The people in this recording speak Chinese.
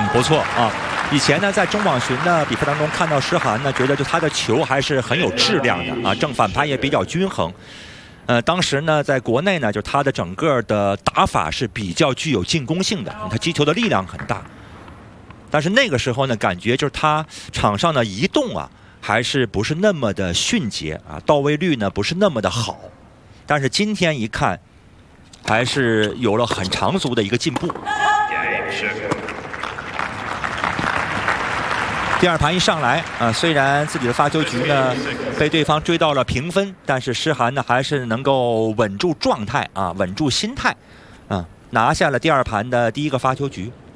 不错啊。以前呢，在中网巡的比赛当中看到诗涵呢，觉得就他的球还是很有质量的啊，正反拍也比较均衡。当时呢，在国内呢，就他的整个的打法是比较具有进攻性的，他击球的力量很大。但是那个时候呢，感觉就是他场上的移动啊，还是不是那么的迅捷啊，到位率呢不是那么的好。但是今天一看，还是有了很长足的一个进步。第二盘一上来啊，虽然自己的发球局呢被对方追到了平分，但是诗涵呢还是能够稳住状态啊，稳住心态啊，拿下了第二盘的第一个发球局。